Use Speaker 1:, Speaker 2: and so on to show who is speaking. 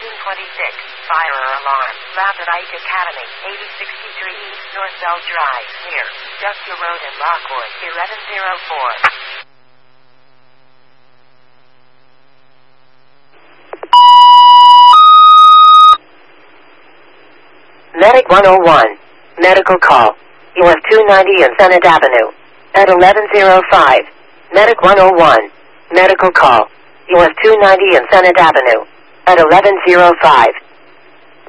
Speaker 1: Fire alarm. Rapid Ike Academy. 8063 East North Bell Drive. Near Dusty Road in Lockwood. 1104. Medic 101. Medical call. You have 290 and Senate Avenue. At 1105. Medic 101. Medical call. You have 290 and Senate Avenue. At 1105.